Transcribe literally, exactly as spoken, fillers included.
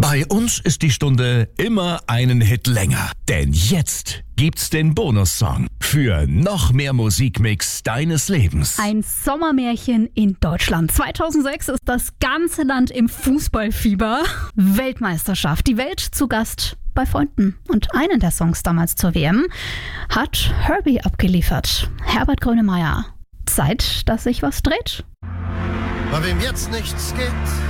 Bei uns ist die Stunde immer einen Hit länger. Denn jetzt gibt's den Bonussong für noch mehr Musikmix deines Lebens. Ein Sommermärchen in Deutschland. zweitausendsechs ist das ganze Land im Fußballfieber. Weltmeisterschaft. Die Welt zu Gast bei Freunden. Und einen der Songs damals zur W M hat Herbie abgeliefert. Herbert Grönemeyer. Zeit, dass sich was dreht. Bei wem jetzt nichts geht,